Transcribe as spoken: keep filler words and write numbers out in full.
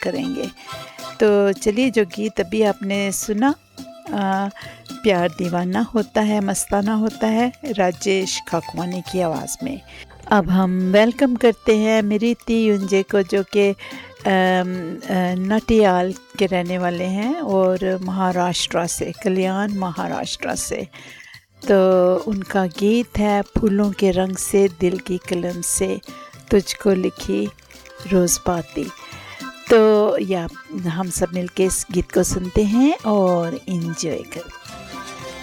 करेंगे। तो चलिए, जो गीत अभी आपने सुना, आ, प्यार दीवाना होता है मस्ताना होता है, राजेश खाकवानी की आवाज़ में। अब हम वेलकम करते हैं मिरीति युंजे को, जो कि नटियाल के रहने वाले हैं और महाराष्ट्र से, कल्याण महाराष्ट्र से। तो उनका गीत है फूलों के रंग से दिल की कलम से तुझको लिखी रोज़पाती। तो या हम सब मिलके इस गीत को सुनते हैं और एंजॉय करते हैं।